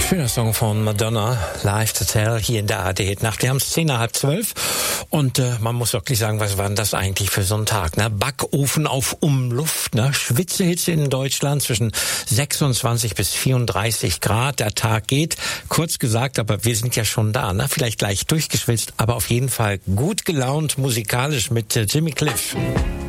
Schöner Song von Madonna, Live to Tell, hier in der ARD-Nacht. Wir haben es 10:30 und man muss wirklich sagen, was war denn das eigentlich für so ein Tag? Ne? Backofen auf Umluft, ne? Schwitzehitze in Deutschland zwischen 26 bis 34 Grad. Der Tag geht, kurz gesagt, aber wir sind ja schon da. Ne? Vielleicht gleich durchgeschwitzt, aber auf jeden Fall gut gelaunt musikalisch mit Jimmy Cliff.